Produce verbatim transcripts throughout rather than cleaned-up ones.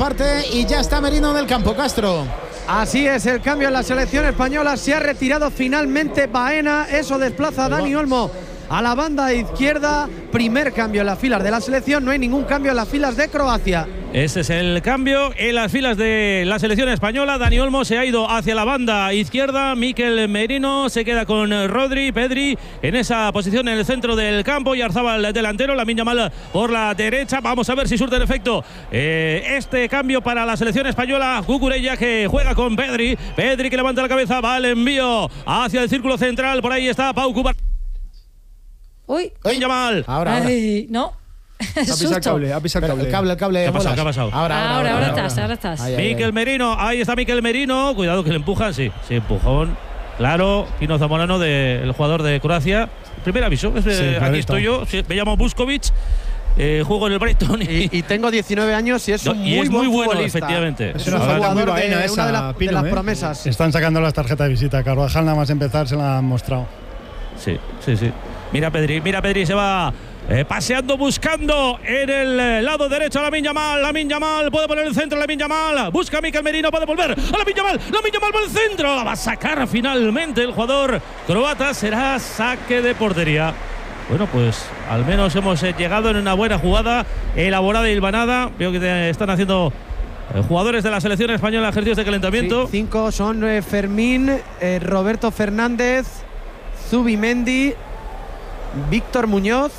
parte y ya está Merino del campo. Castro. Así es, el cambio en la selección española. Se ha retirado finalmente Baena. Eso desplaza a Dani Olmo a la banda izquierda. Primer cambio en las filas de la selección. No hay ningún cambio en las filas de Croacia. Ese es el cambio en las filas de la selección española. Dani Olmo se ha ido hacia la banda izquierda. Mikel Merino se queda con Rodri, Pedri en esa posición en el centro del campo. Y Arzabal el delantero, Lamine Yamal por la derecha. Vamos a ver si surte el efecto eh, este cambio para la selección española. Cucurella que juega con Pedri. Pedri que levanta la cabeza, va al envío hacia el círculo central. Por ahí está Pau Cubarsí. Uy. Lamine Yamal. Ahora, ahora. Ay, no. Ha pisado el cable, ha pisado el cable. El cable, el cable. ¿Qué ha pasado? ¿Qué ha pasado? Ahora, ahora, ahora, ahora, ahora estás, ahora estás. Ahí, ahí, Mikel ahí. Merino, ahí está Mikel Merino. Cuidado que le empujan, sí, sí, empujón. Claro, Pino Zamorano, de, el jugador de Croacia. Primer aviso, es, Sí, aquí estoy yo, sí, me llamo Buskovic, eh, juego en el Brighton. Y, Y, y tengo diecinueve años y es un no, muy, y es muy buen bueno, futbolista. efectivamente. Es Es un una falta muy jugador de, vaina una esa, de, la- de Pino, las ¿eh? promesas. Están sacando las tarjetas de visita. Carvajal nada más empezar se la han mostrado. Sí, sí, sí. Mira Pedri, mira Pedri, se va eh, paseando, buscando en el eh, lado derecho a Lamine Yamal. Lamine Yamal puede poner el centro, Lamine Yamal busca a Mikel Merino, puede volver a Lamine Yamal. Lamine Yamal por el centro, la va a sacar finalmente el jugador croata. Será saque de portería. Bueno, pues al menos hemos eh, llegado en una buena jugada elaborada y hilvanada. Veo que te están haciendo eh, jugadores de la selección española ejercicios de calentamiento. Sí, cinco son eh, Fermín, eh, Roberto Fernández, Zubimendi, Víctor Muñoz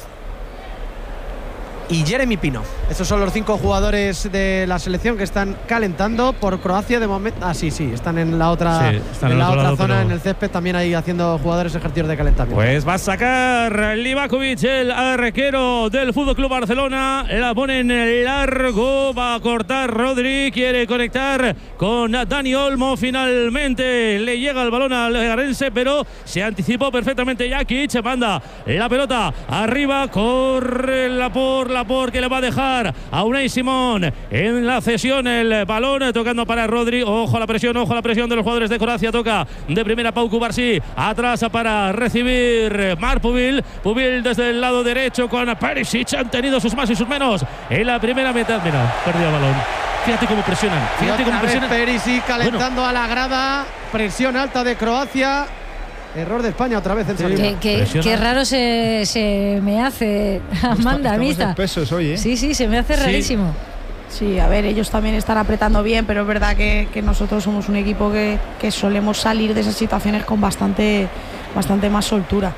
y Jeremy Pino. Esos son los cinco jugadores de la selección que están calentando por Croacia de momento. Ah, sí, sí, están en la otra, Sí, están en en la otro otra lado, zona, pero- en el césped, también ahí haciendo jugadores ejercicios de calentamiento. Pues va a sacar Livakovic, el arquero del F C Barcelona. La pone en largo, va a cortar Rodri, quiere conectar con Dani Olmo. Finalmente le llega el balón al Legarense, pero se anticipó perfectamente Jakic. Manda la pelota arriba, corre Laporte, Laporte que le va a dejar a Unai Simón en la cesión el balón, tocando para Rodri. Ojo a la presión, ojo a la presión de los jugadores de Croacia. Toca de primera Pau Cubarsí, atrás para recibir Marc Pubil. Pubil desde el lado derecho con Perisic. Han tenido sus más y sus menos en la primera mitad. Mira, perdió el balón. Fíjate cómo presionan. Fíjate cómo presionan. Perisic calentando bueno. a la grada. Presión alta de Croacia. Error de España otra vez en salida. Qué, qué, qué raro se, se me hace, Amanda, Mista. Pesos hoy, ¿eh? Sí, sí, se me hace Sí. rarísimo. Sí, a ver, ellos también están apretando bien, pero es verdad que, que nosotros somos un equipo que, que solemos salir de esas situaciones con bastante, bastante más soltura.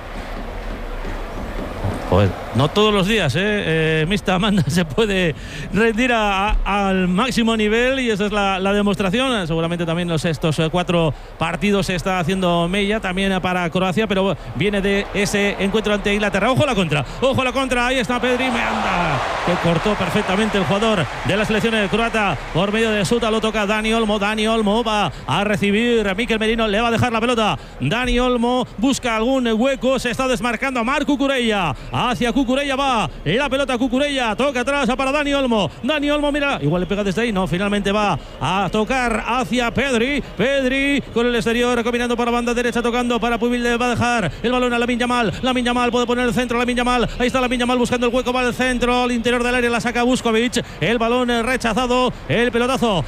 Pues no todos los días, ¿eh? eh Mista Amanda se puede rendir a, a, al máximo nivel y esa es la, la demostración. Seguramente también los, estos cuatro partidos se está haciendo mella también para Croacia, pero viene de ese encuentro ante Inglaterra. Ojo a la contra, ojo a la contra, ahí está Pedri, me anda, que cortó perfectamente el jugador de la selección croata por medio de Suta. Lo toca Dani Olmo, Dani Olmo va a recibir a Mikel Merino, le va a dejar la pelota. Dani Olmo busca algún hueco, se está desmarcando a Marc Cucurella. Hacia Cucurella va la pelota, Cucurella toca atrás para Dani Olmo. Dani Olmo, mira, igual le pega desde ahí, no, finalmente va a tocar hacia Pedri. Pedri con el exterior, combinando para la banda derecha, tocando para Pubil, le va a dejar el balón a Lamine Yamal. Lamine Yamal puede poner el centro, Lamine Yamal, ahí está Lamine Yamal buscando el hueco, va al centro, al interior del área, la saca Buskovic, el balón rechazado, el pelotazo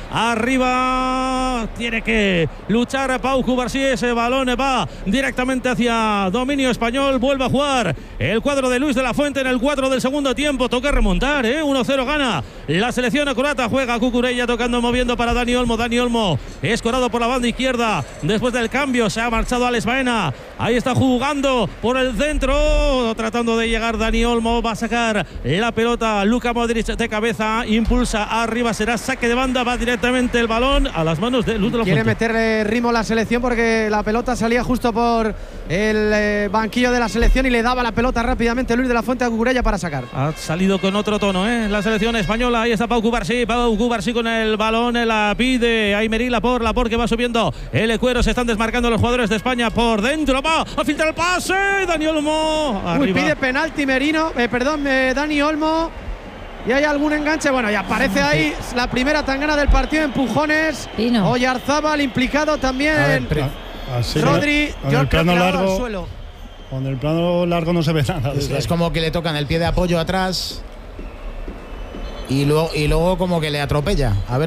arriba, tiene que luchar Pau Cubarsí, ese balón va directamente hacia dominio español, vuelve a jugar el cuadro de Luis de la Fuente en el cuatro del segundo tiempo, toca remontar, ¿eh? uno cero gana la selección croata, juega Cucurella tocando, moviendo para Dani Olmo. Dani Olmo escorado por la banda izquierda, después del cambio se ha marchado Alex Baena, ahí está jugando por el centro, tratando de llegar Dani Olmo, va a sacar la pelota Luka Modric de cabeza, impulsa arriba, será saque de banda, va directamente el balón a las manos de Luis de la Quiere Fuente. meterle ritmo a la selección porque la pelota salía justo por el eh, banquillo de la selección y le daba la pelota rápidamente Luis de la Fuente a Cucurella para sacar. Ha salido con otro tono, ¿eh? La selección española. Ahí está Pau Cubarsí. Pau Cubarsí con el balón. La pide Aymeric Laporte. Laporte que va subiendo el cuero. Se están desmarcando los jugadores de España por dentro. Va a filtrar el pase. Dani Olmo. Uy, pide penalti Merino. Eh, perdón, eh, Dani Olmo. Y hay algún enganche. Bueno, y aparece ahí la primera tangana del partido. Empujones. Pino. Oyarzábal implicado también. Ver, así Rodri. con Yo el plano al largo, suelo. con el plano largo no se ve nada. Es, es como que le tocan el pie de apoyo atrás y luego, y luego como que le atropella. A ver.